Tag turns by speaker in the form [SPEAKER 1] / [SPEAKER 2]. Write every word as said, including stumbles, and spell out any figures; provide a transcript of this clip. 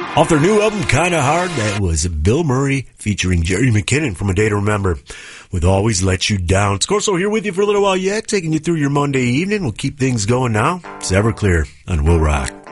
[SPEAKER 1] Off their new album, Kinda Hard, that was Bill Murray featuring Jerry McKinnon from A Day to Remember with Always Let You Down. Scorso here with you for a little while yet, taking you through your Monday evening. We'll keep things going now. It's Everclear on Will Rock.